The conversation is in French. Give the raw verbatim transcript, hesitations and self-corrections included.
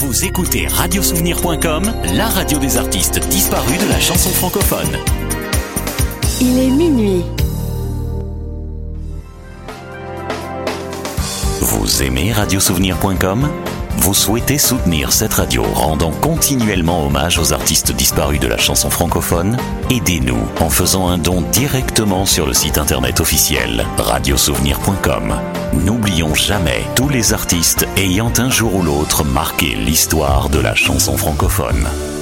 Vous écoutez radio souvenir point com, la radio des artistes disparus de la chanson francophone. Il est minuit. Vous aimez radio souvenir point com ? Vous souhaitez soutenir cette radio rendant continuellement hommage aux artistes disparus de la chanson francophone ? Aidez-nous en faisant un don directement sur le site internet officiel radio souvenir point com. N'oublions jamais tous les artistes ayant un jour ou l'autre marqué l'histoire de la chanson francophone.